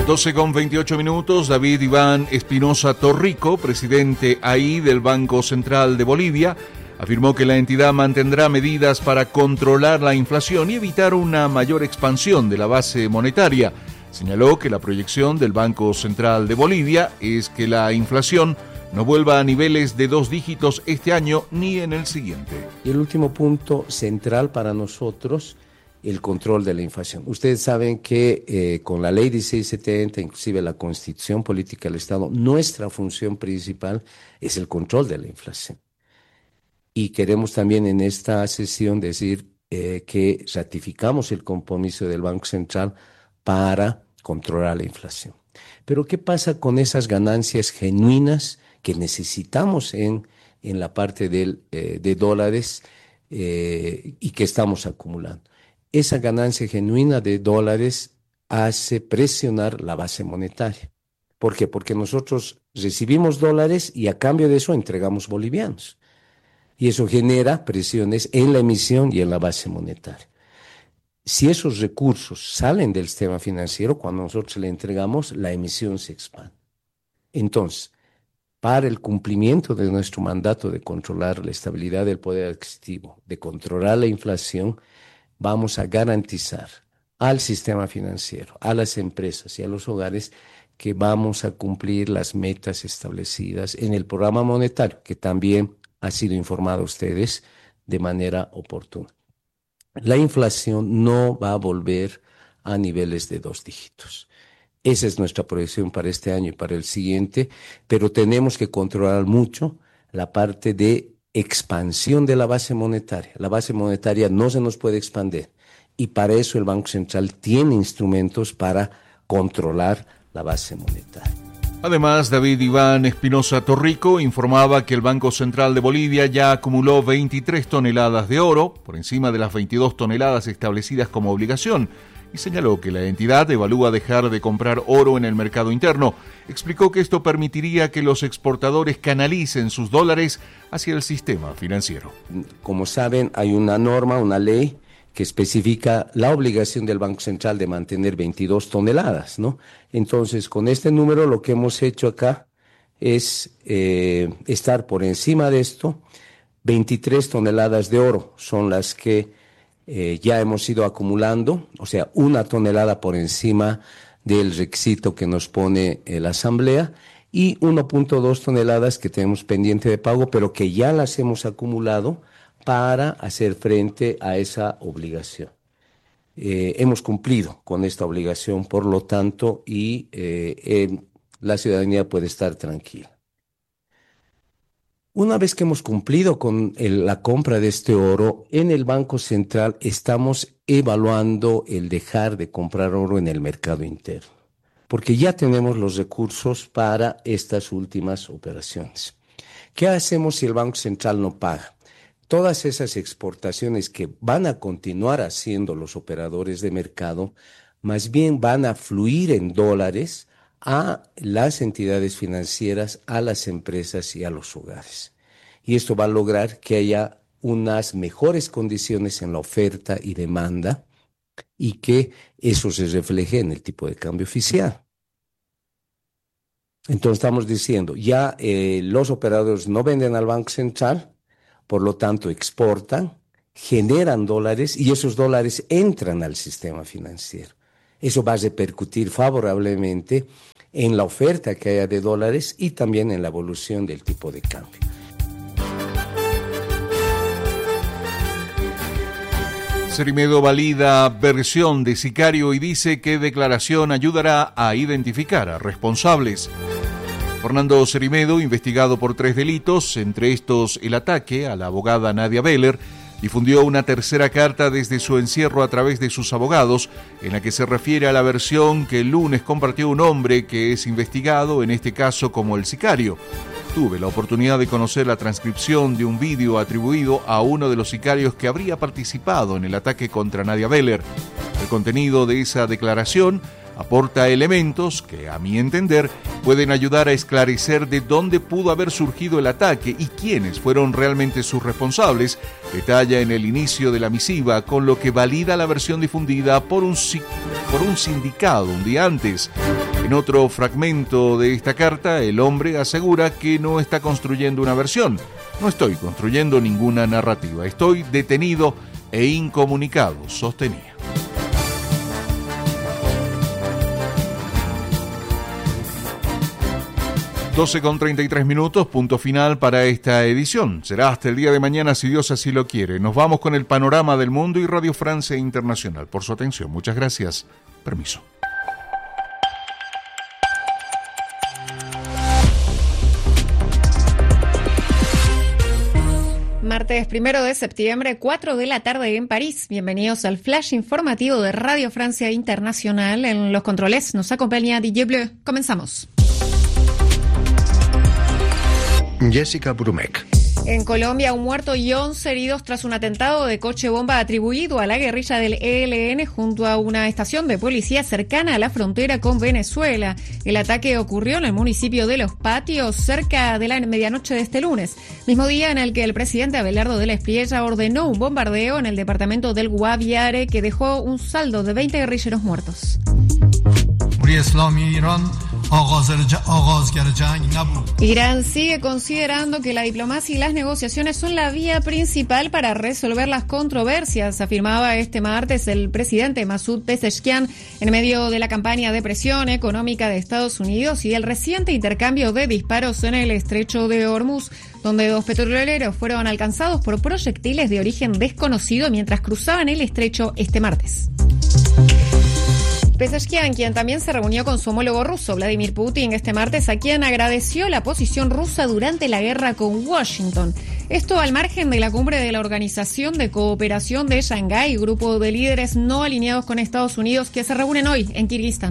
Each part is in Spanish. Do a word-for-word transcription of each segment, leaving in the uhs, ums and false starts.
doce con veintiocho minutos, David Iván Espinosa Torrico, presidente ahí del Banco Central de Bolivia, afirmó que la entidad mantendrá medidas para controlar la inflación y evitar una mayor expansión de la base monetaria. Señaló que la proyección del Banco Central de Bolivia es que la inflación no vuelva a niveles de dos dígitos este año ni en el siguiente. Y el último punto central para nosotros, el control de la inflación. Ustedes saben que eh, con la ley dieciséis setenta, inclusive la Constitución Política del Estado, nuestra función principal es el control de la inflación. Y queremos también en esta sesión decir eh, que ratificamos el compromiso del Banco Central para controlar la inflación. Pero ¿qué pasa con esas ganancias genuinas que necesitamos en, en la parte del, eh, de dólares eh, y que estamos acumulando? Esa ganancia genuina de dólares hace presionar la base monetaria. ¿Por qué? Porque nosotros recibimos dólares y a cambio de eso entregamos bolivianos. Y eso genera presiones en la emisión y en la base monetaria. Si esos recursos salen del sistema financiero, cuando nosotros le entregamos, la emisión se expande. Entonces, para el cumplimiento de nuestro mandato de controlar la estabilidad del poder adquisitivo, de controlar la inflación, vamos a garantizar al sistema financiero, a las empresas y a los hogares que vamos a cumplir las metas establecidas en el programa monetario, que también ha sido informado a ustedes de manera oportuna. La inflación no va a volver a niveles de dos dígitos. Esa es nuestra proyección para este año y para el siguiente, pero tenemos que controlar mucho la parte de expansión de la base monetaria. La base monetaria no se nos puede expandir y para eso el Banco Central tiene instrumentos para controlar la base monetaria. Además, David Iván Espinosa Torrico informaba que el Banco Central de Bolivia ya acumuló veintitrés toneladas de oro, por encima de las veintidós toneladas establecidas como obligación, y señaló que la entidad evalúa dejar de comprar oro en el mercado interno. Explicó que esto permitiría que los exportadores canalicen sus dólares hacia el sistema financiero. Como saben, hay una norma, una ley que especifica la obligación del Banco Central de mantener veintidós toneladas, ¿no? Entonces, con este número lo que hemos hecho acá es eh, estar por encima de esto. veintitrés toneladas de oro son las que eh, ya hemos ido acumulando, o sea, una tonelada por encima del requisito que nos pone eh, la Asamblea, y uno punto dos toneladas que tenemos pendiente de pago, pero que ya las hemos acumulado para hacer frente a esa obligación. Eh, hemos cumplido con esta obligación, por lo tanto, y eh, eh, la ciudadanía puede estar tranquila. Una vez que hemos cumplido con el, la compra de este oro, en el Banco Central estamos evaluando el dejar de comprar oro en el mercado interno, porque ya tenemos los recursos para estas últimas operaciones. ¿Qué hacemos si el Banco Central no paga? Todas esas exportaciones que van a continuar haciendo los operadores de mercado, más bien van a fluir en dólares a las entidades financieras, a las empresas y a los hogares. Y esto va a lograr que haya unas mejores condiciones en la oferta y demanda y que eso se refleje en el tipo de cambio oficial. Entonces estamos diciendo, ya eh, los operadores no venden al Banco Central, por lo tanto exportan, generan dólares y esos dólares entran al sistema financiero. Eso va a repercutir favorablemente en la oferta que haya de dólares y también en la evolución del tipo de cambio. Cerimedo valida versión de sicario y dice que declaración ayudará a identificar a responsables. Fernando Cerimedo, investigado por tres delitos, entre estos el ataque a la abogada Nadia Beller, difundió una tercera carta desde su encierro a través de sus abogados, en la que se refiere a la versión que el lunes compartió un hombre que es investigado, en este caso como el sicario. Tuve la oportunidad de conocer la transcripción de un vídeo atribuido a uno de los sicarios que habría participado en el ataque contra Nadia Beller. El contenido de esa declaración aporta elementos que, a mi entender, pueden ayudar a esclarecer de dónde pudo haber surgido el ataque y quiénes fueron realmente sus responsables, detalla en el inicio de la misiva, con lo que valida la versión difundida por un, por un sindicado un día antes. En otro fragmento de esta carta, el hombre asegura que no está construyendo una versión. No estoy construyendo ninguna narrativa. Estoy detenido e incomunicado, sostenía. doce con treinta y tres minutos, punto final para esta edición. Será hasta el día de mañana, si Dios así lo quiere. Nos vamos con el panorama del mundo y Radio Francia Internacional. Por su atención, muchas gracias. Permiso. Martes primero de septiembre, cuatro de la tarde en París. Bienvenidos al flash informativo de Radio Francia Internacional. En los controles nos acompaña Didier Bleu. Comenzamos. Jessica Brumek. En Colombia, un muerto y once heridos tras un atentado de coche bomba atribuido a la guerrilla del E L N junto a una estación de policía cercana a la frontera con Venezuela. El ataque ocurrió en el municipio de Los Patios cerca de la medianoche de este lunes, mismo día en el que el presidente Abelardo de la Espriella ordenó un bombardeo en el departamento del Guaviare que dejó un saldo de veinte guerrilleros muertos. Irán sigue considerando que la diplomacia y las negociaciones son la vía principal para resolver las controversias, afirmaba este martes el presidente Masoud Pezeshkian en medio de la campaña de presión económica de Estados Unidos y el reciente intercambio de disparos en el estrecho de Hormuz, donde dos petroleros fueron alcanzados por proyectiles de origen desconocido mientras cruzaban el estrecho este martes. Pezeshkian, quien también se reunió con su homólogo ruso, Vladimir Putin, este martes, a quien agradeció la posición rusa durante la guerra con Washington. Esto al margen de la cumbre de la Organización de Cooperación de Shanghái, grupo de líderes no alineados con Estados Unidos que se reúnen hoy en Kirguistán.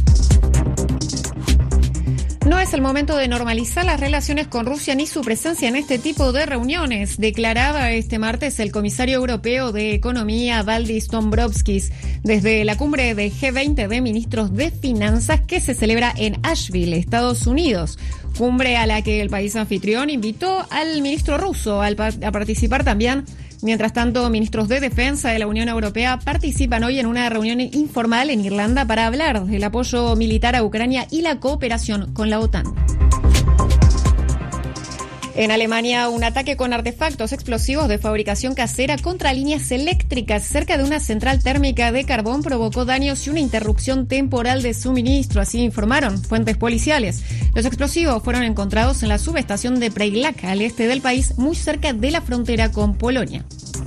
No es el momento de normalizar las relaciones con Rusia ni su presencia en este tipo de reuniones, declaraba este martes el comisario europeo de Economía, Valdis Dombrovskis, desde la cumbre de G veinte de ministros de Finanzas que se celebra en Asheville, Estados Unidos. Cumbre a la que el país anfitrión invitó al ministro ruso a participar también. Mientras tanto, ministros de Defensa de la Unión Europea participan hoy en una reunión informal en Irlanda para hablar del apoyo militar a Ucrania y la cooperación con la OTAN. En Alemania, un ataque con artefactos explosivos de fabricación casera contra líneas eléctricas cerca de una central térmica de carbón provocó daños y una interrupción temporal de suministro, así informaron fuentes policiales. Los explosivos fueron encontrados en la subestación de Preilac, al este del país, muy cerca de la frontera con Polonia.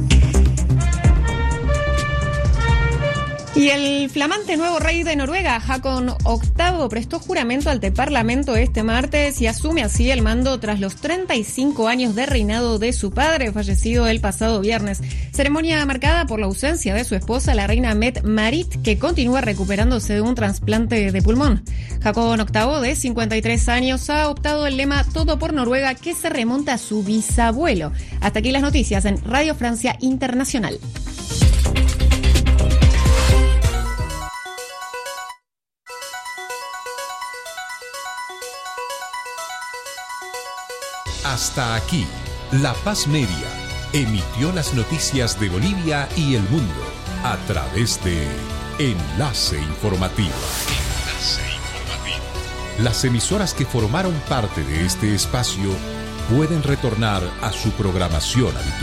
Y el flamante nuevo rey de Noruega, Haakon octavo, prestó juramento ante Parlamento este martes y asume así el mando tras los treinta y cinco años de reinado de su padre, fallecido el pasado viernes. Ceremonia marcada por la ausencia de su esposa, la reina Mette-Marit, que continúa recuperándose de un trasplante de pulmón. Haakon octavo, de cincuenta y tres años, ha optado el lema Todo por Noruega, que se remonta a su bisabuelo. Hasta aquí las noticias en Radio Francia Internacional. Hasta aquí, La Paz Media emitió las noticias de Bolivia y el mundo a través de Enlace Informativo. Enlace Informativo. Las emisoras que formaron parte de este espacio pueden retornar a su programación habitual.